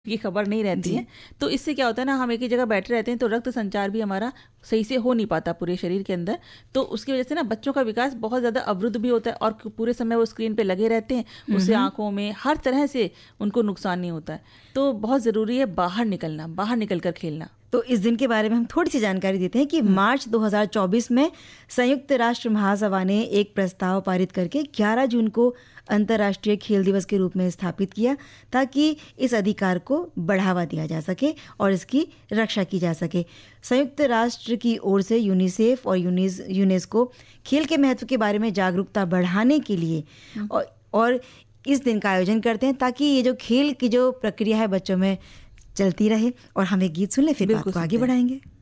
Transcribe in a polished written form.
की खबर नहीं रहती है। तो इससे क्या होता है ना, हम एक ही जगह बैठे रहते हैं तो रक्त संचार भी हमारा सही से हो नहीं पाता पूरे शरीर के अंदर। तो उसकी वजह से ना बच्चों का विकास बहुत ज़्यादा अवरुद्ध भी होता है और पूरे समय वो स्क्रीन पे लगे रहते हैं, उससे आंखों में हर तरह से उनको नुकसान नहीं होता है। तो बहुत ज़रूरी है बाहर निकलना, बाहर निकल कर खेलना। तो इस दिन के बारे में हम थोड़ी सी जानकारी देते हैं कि मार्च 2024 में संयुक्त राष्ट्र महासभा ने एक प्रस्ताव पारित करके 11 जून को अंतर्राष्ट्रीय खेल दिवस के रूप में स्थापित किया, ताकि इस अधिकार को बढ़ावा दिया जा सके और इसकी रक्षा की जा सके। संयुक्त राष्ट्र की ओर से यूनिसेफ और यूनेस्को खेल के महत्व के बारे में जागरूकता बढ़ाने के लिए और इस दिन का आयोजन करते हैं, ताकि ये जो खेल की जो प्रक्रिया है बच्चों में चलती रहे। और हम एक गीत सुन लें, फिर बात को आगे बढ़ाएंगे।